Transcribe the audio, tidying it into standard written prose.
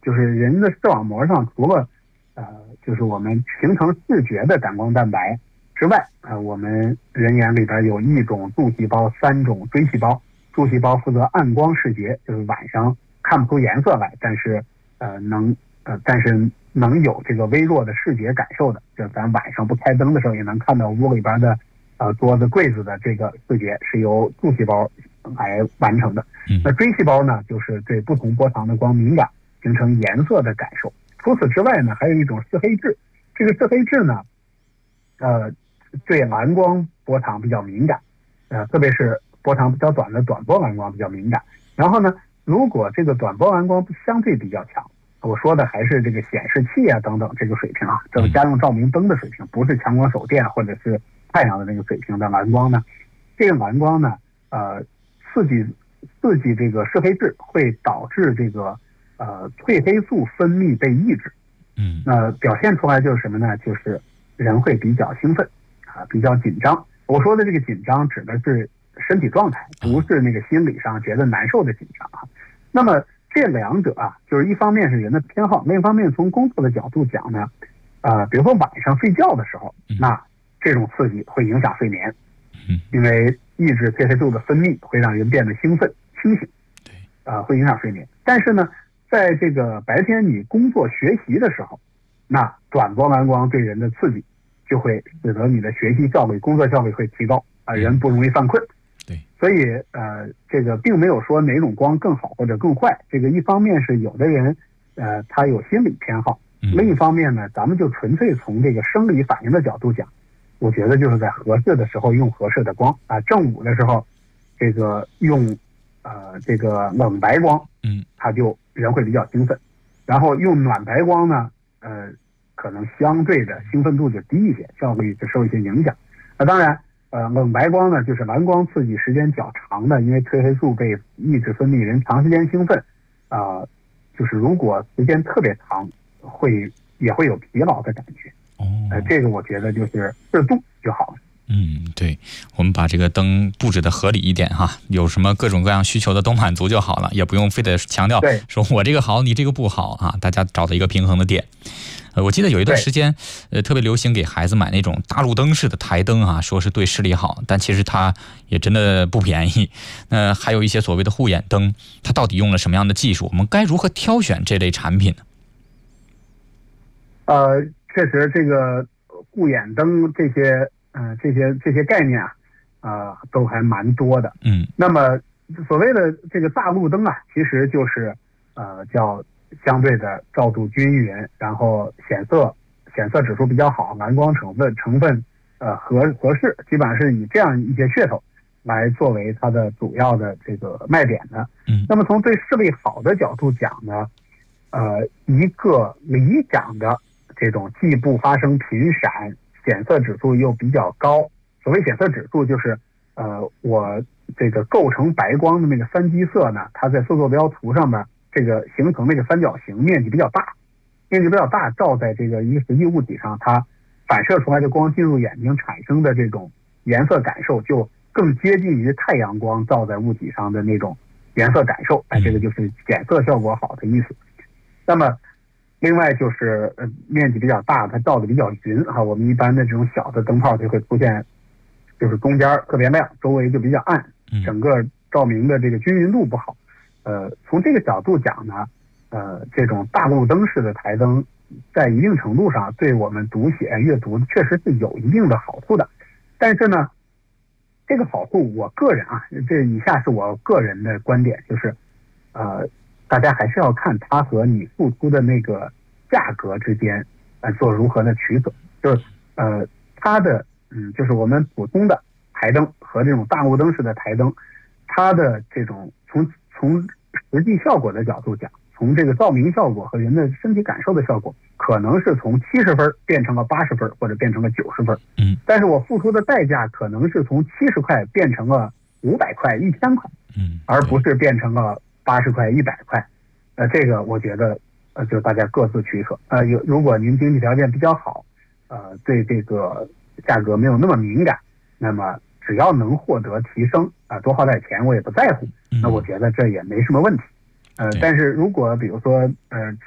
就是人的视网膜上除了就是我们形成视觉的感光蛋白之外，我们人眼里边有1种柱细胞，3种锥细胞。柱细胞负责暗光视觉，就是晚上看不出颜色来，但是能有这个微弱的视觉感受的，就咱晚上不开灯的时候也能看到屋里边的桌子柜子的这个视觉是由柱细胞来完成的。那锥细胞呢，就是对不同波长的光敏感，形成颜色的感受。除此之外呢，还有一种视黑质，这个视黑质呢对蓝光波长比较敏感，特别是波长比较短的短波蓝光比较敏感。然后呢，如果这个短波蓝光相对比较强，我说的还是这个显示器啊等等这个水平啊，这个家用照明灯的水平，不是强光手电或者是太阳的那个水平的蓝光呢，这个蓝光呢，刺激这个视黑质会导致这个褪黑素分泌被抑制。表现出来就是什么呢？就是人会比较兴奋比较紧张。我说的这个紧张指的是身体状态，不是那个心理上觉得难受的紧张啊。那么这两者就是一方面是人的偏好，另一方面从工作的角度讲呢，比如说晚上睡觉的时候，那这种刺激会影响睡眠，因为抑制褪黑素的分泌会让人变得兴奋清醒，会影响睡眠。但是呢，在这个白天你工作学习的时候，那短波蓝光对人的刺激就会使得你的学习效率、工作效率会提高人不容易犯困。 对， 所以这个并没有说哪种光更好或者更坏。这个一方面是有的人他有心理偏好，另一方面呢，咱们就纯粹从这个生理反应的角度讲，我觉得就是在合适的时候用合适的光正午的时候，这个用这个冷白光，它就人会比较兴奋，然后用暖白光呢，可能相对的兴奋度就低一些，效率就受一些影响。当然，冷白光呢，就是蓝光刺激时间较长的，因为褪黑素被抑制分泌，人长时间兴奋，就是如果时间特别长，也会有疲劳的感觉。这个我觉得就是适度就好了。 对，我们把这个灯布置的合理一点哈，有什么各种各样需求的都满足就好了，也不用非得强调说我这个好你这个不好啊，大家找到一个平衡的点。我记得有一段时间特别流行给孩子买那种大路灯式的台灯啊，说是对视力好，但其实它也真的不便宜。还有一些所谓的护眼灯，它到底用了什么样的技术？我们该如何挑选这类产品呢？ 确实这个护眼灯这些概念都还蛮多的。那么所谓的这个大路灯其实就是叫相对的照度均匀，然后显色指数比较好，蓝光成分合适，基本上是以这样一些噱头来作为它的主要的这个卖点的。那么从对视力好的角度讲呢，一个理想的这种既不发生频闪，显色指数又比较高。所谓显色指数就是我这个构成白光的那个三基色呢，它在色坐标图上面这个形成那个三角形面积比较大，照在这个一个实际物体上，它反射出来的光进入眼睛产生的这种颜色感受就更接近于太阳光照在物体上的那种颜色感受。这个就是显色效果好的意思。那么另外就是面积比较大，它照的比较匀我们一般的这种小的灯泡就会出现就是中间特别亮，周围就比较暗，整个照明的这个均匀度不好。从这个角度讲呢，这种大路灯式的台灯在一定程度上对我们读写阅读确实是有一定的好处的。但是呢，这个好处我个人这以下是我个人的观点，就是大家还是要看它和你付出的那个价格之间做如何的取舍。就是它的就是我们普通的台灯和这种大路灯式的台灯，它的这种从实际效果的角度讲，从这个照明效果和人的身体感受的效果，可能是从70分变成了80分，或者变成了90分。但是我付出的代价可能是从70块变成了500块、1000块，而不是变成了80块、100块。这个我觉得就大家各自取舍。如果您经济条件比较好，对这个价格没有那么敏感，那么只要能获得提升多花点钱我也不在乎，那我觉得这也没什么问题。但是如果比如说